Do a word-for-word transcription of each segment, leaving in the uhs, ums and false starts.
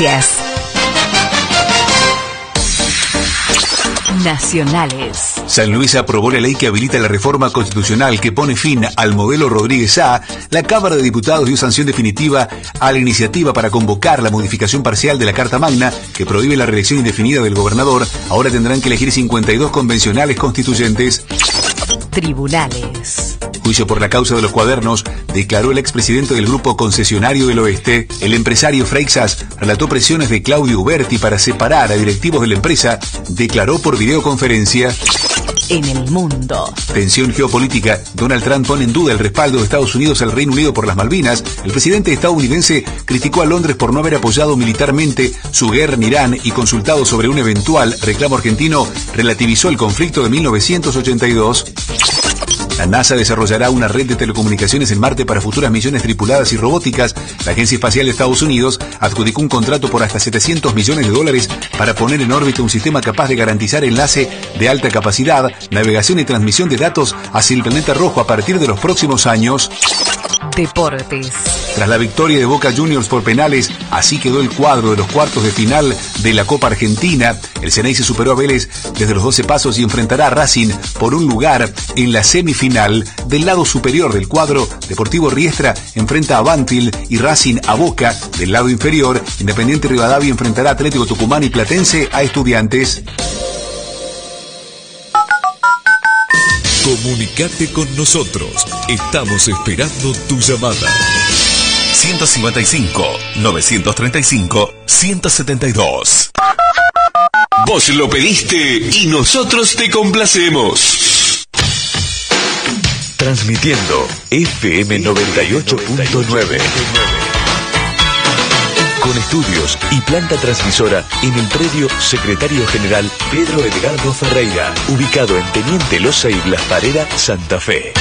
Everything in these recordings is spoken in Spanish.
Nacionales. San Luis aprobó la ley que habilita la reforma constitucional que pone fin al modelo Rodríguez A. La Cámara de Diputados dio sanción definitiva a la iniciativa para convocar la modificación parcial de la Carta Magna que prohíbe la reelección indefinida del gobernador. Ahora tendrán que elegir cincuenta y dos convencionales constituyentes. Tribunales. Juicio por la causa de los cuadernos, declaró el expresidente del Grupo Concesionario del Oeste. El empresario Freixas relató presiones de Claudio Uberti para separar a directivos de la empresa, declaró por videoconferencia. En el mundo. Tensión geopolítica. Donald Trump pone en duda el respaldo de Estados Unidos al Reino Unido por las Malvinas. El presidente estadounidense criticó a Londres por no haber apoyado militarmente su guerra en Irán y, consultado sobre un eventual reclamo argentino, relativizó el conflicto de mil novecientos ochenta y dos. La NASA desarrollará una red de telecomunicaciones en Marte para futuras misiones tripuladas y robóticas. La Agencia Espacial de Estados Unidos adjudicó un contrato por hasta setecientos millones de dólares para poner en órbita un sistema capaz de garantizar enlace de alta capacidad, navegación y transmisión de datos hacia el planeta rojo a partir de los próximos años. Deportes. Tras la victoria de Boca Juniors por penales, así quedó el cuadro de los cuartos de final de la Copa Argentina. El Ceneice superó a Vélez desde los doce pasos y enfrentará a Racing por un lugar en la semifinal. Del lado superior del cuadro, Deportivo Riestra enfrenta a Banfield y Racing a Boca. Del lado inferior, Independiente Rivadavia enfrentará a Atlético Tucumán y Platense a Estudiantes. Comunicate con nosotros. Estamos esperando tu llamada. ciento cincuenta y cinco, novecientos treinta y cinco, ciento setenta y dos. Vos lo pediste y nosotros te complacemos. Transmitiendo F M noventa y ocho punto nueve. Con estudios y planta transmisora en el predio Secretario General Pedro Edgardo Ferreira, ubicado en Teniente Loza y Blas Parera, Santa Fe.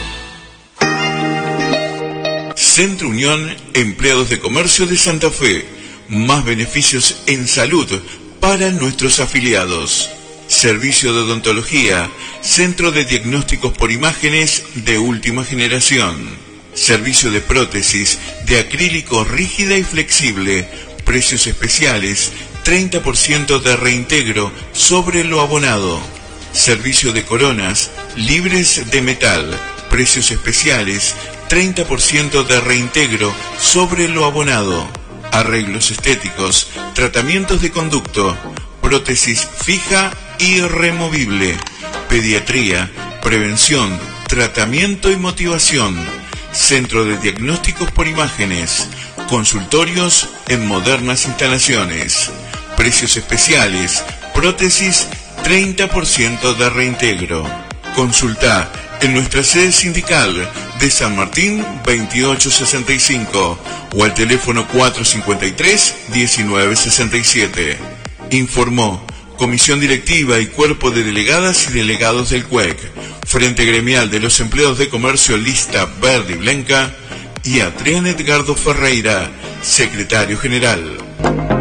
Centro Unión Empleados de Comercio de Santa Fe. Más beneficios en salud para nuestros afiliados. Servicio de odontología. Centro de diagnósticos por imágenes de última generación. Servicio de prótesis de acrílico rígida y flexible. Precios especiales. treinta por ciento de reintegro sobre lo abonado. Servicio de coronas libres de metal. Precios especiales. treinta por ciento de reintegro sobre lo abonado. Arreglos estéticos. Tratamientos de conducto. Prótesis fija y removible. Pediatría. Prevención. Tratamiento y motivación. Centro de diagnósticos por imágenes. Consultorios en modernas instalaciones. Precios especiales. Prótesis treinta por ciento de reintegro. Consulta en nuestra sede sindical de San Martín veintiocho sesenta y cinco o al teléfono cuatro cincuenta y tres, diecinueve sesenta y siete. Informó Comisión Directiva y Cuerpo de Delegadas y Delegados del C U E C, Frente Gremial de los Empleados de Comercio Lista Verde y Blanca, y Adrián Edgardo Ferreira, Secretario General.